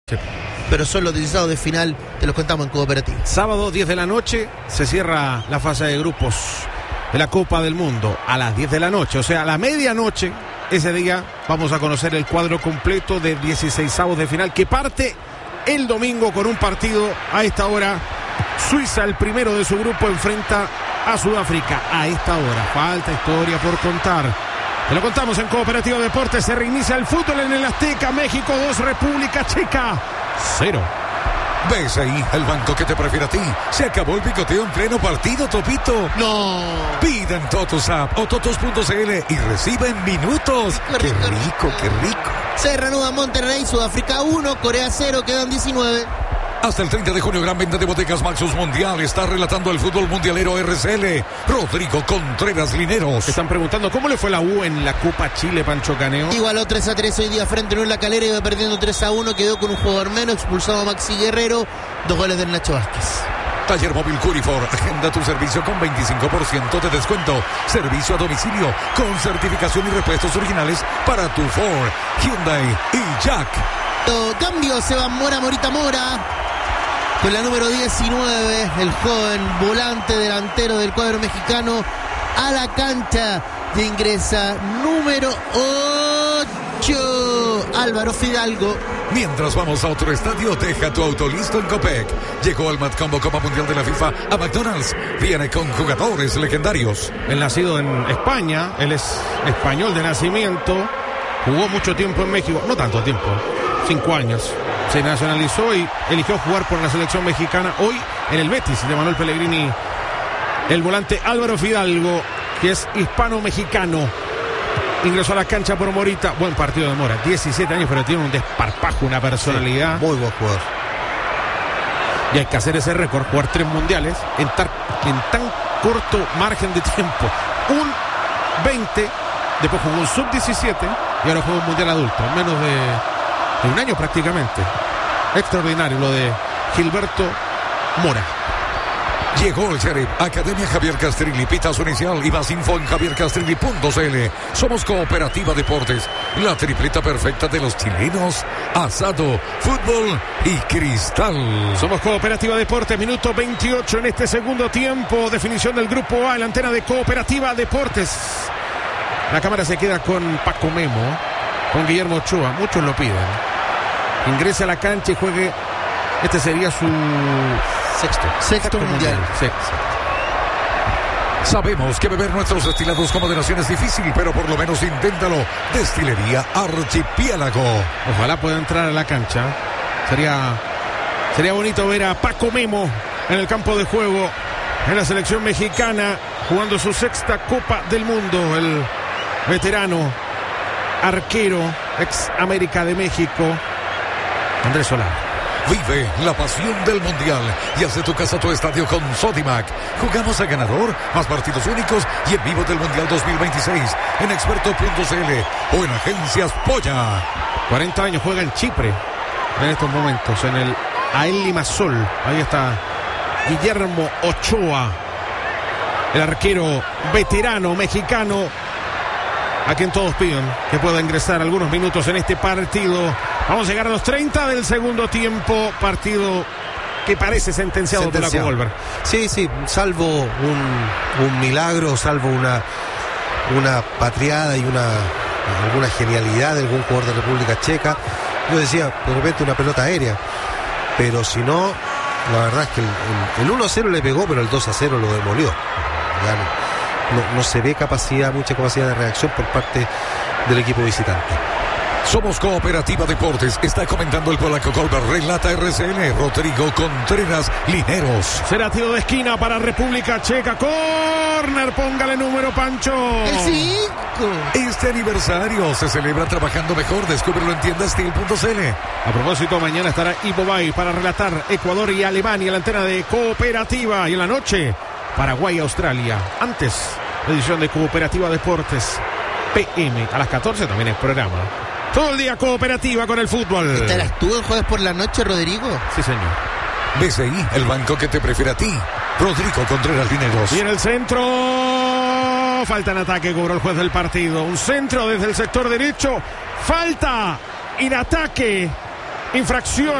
Pero son los 16 de final, te los contamos en Cooperativa. Sábado 10 de la noche se cierra la fase de grupos de la Copa del Mundo. A las 10 de la noche, o sea, a la medianoche, ese día vamos a conocer el cuadro completo de 16avos de final que parte el domingo con un partido a esta hora. Suiza, el primero de su grupo, enfrenta a Sudáfrica a esta hora. Falta historia por contar. Te lo contamos en Cooperativa Deportes. Se reinicia el fútbol en el Azteca. México 2, República Checa 0. ¿Ves ahí el banco que te prefiere a ti? Se acabó el picoteo en pleno partido, Topito. No. Pida en Totus App o totus.cl y recibe en minutos. Qué rico, qué rico. Se reanuda Monterrey, Sudáfrica 1, Corea 0, quedan 19. Hasta el 30 de junio, gran venta de bodegas Maxus Mundial. Está relatando el fútbol mundialero RCL. Rodrigo Contreras Lineros. Están preguntando cómo le fue la U en la Copa Chile, Pancho Caneo. Igualó 3-3 hoy día frente a La Calera, iba perdiendo 3-1, quedó con un jugador menos, expulsado a Maxi Guerrero, 2 goles del Nacho Vázquez. Taller Móvil Curifor, agenda tu servicio con 25% de descuento. Servicio a domicilio con certificación y repuestos originales para tu Ford, Hyundai y Jack. Cambio, Seban Morita Mora. Con la número 19, el joven volante delantero del cuadro mexicano a la cancha de ingresa número 8, Álvaro Fidalgo. Mientras vamos a otro estadio, deja tu auto listo en Copec. Llegó al Matcombo Copa Mundial de la FIFA a McDonald's. Viene con jugadores legendarios. Él nacido en España, él es español de nacimiento, jugó mucho tiempo en México, no tanto tiempo, 5 años. Se nacionalizó y eligió jugar por la selección mexicana. Hoy en el Betis de Manuel Pellegrini, el volante Álvaro Fidalgo, que es hispano-mexicano, ingresó a la cancha por Morita. Buen partido de Mora, 17 años, pero tiene un desparpajo, una personalidad. Sí, muy buen jugador. Y hay que hacer ese récord, jugar 3 mundiales en tan corto margen de tiempo. Un 20, después jugó un sub-17 y ahora juega un mundial adulto, en menos de un año prácticamente. Extraordinario lo de Gilberto Mora. Llegó el Sheriff, Academia Javier Castrilli, pita su inicial y más info en javiercastrilli.cl. Somos Cooperativa Deportes, la tripleta perfecta de los chilenos: asado, fútbol y cristal. Somos Cooperativa Deportes, minuto 28 en este segundo tiempo. Definición del grupo A, la antena de Cooperativa Deportes. La cámara se queda con Paco Memo, con Guillermo Ochoa, muchos lo piden. Ingrese a la cancha y juegue. Este sería su sexto mundial. Sexto. Sabemos que beber nuestros destilados con moderación es difícil, pero por lo menos inténtalo. Destilería Archipiélago. Ojalá pueda entrar a la cancha. Sería bonito ver a Paco Memo en el campo de juego en la selección mexicana, jugando su 6ª Copa del Mundo. El veterano arquero, ex América de México, Andrés Solá. Vive la pasión del Mundial y haz de tu casa tu estadio con Sodimac. Jugamos a ganador, más partidos únicos y en vivo del Mundial 2026 en experto.cl o en Agencias Polla. 40 años, juega en Chipre en estos momentos, en el AEL Limassol. Ahí está Guillermo Ochoa, el arquero veterano mexicano, a quien todos piden que pueda ingresar algunos minutos en este partido. Vamos a llegar a los 30 del segundo tiempo. Partido que parece sentenciado por la Conmebol. Sí, salvo un milagro, salvo una patriada y alguna genialidad de algún jugador de República Checa. Yo decía, de repente una pelota aérea. Pero si no, la verdad es que el 1-0 le pegó, pero el 2-0 lo demolió. Ya no se ve mucha capacidad de reacción por parte del equipo visitante. Somos Cooperativa Deportes. Está comentando el polaco Colbert. Relata RCN Rodrigo Contreras Lineros. Será tiro de esquina para República Checa. Córner, póngale número, Pancho. El 5. Este aniversario se celebra trabajando mejor. Descúbrelo en tiendastil.cl. A propósito, mañana estará Ivo Bay para relatar Ecuador y Alemania, la antena de Cooperativa. Y en la noche, Paraguay, Australia. Antes, edición de Cooperativa Deportes PM. A las 14 también es programa. Todo el día Cooperativa con el fútbol. ¿Estarás tú el jueves por la noche, Rodrigo? Sí, señor. BCI, el banco que te prefiere a ti. Rodrigo Contreras Lineros. Y en el centro, falta en ataque, cobró el juez del partido. Un centro desde el sector derecho. Falta en ataque. Infracción.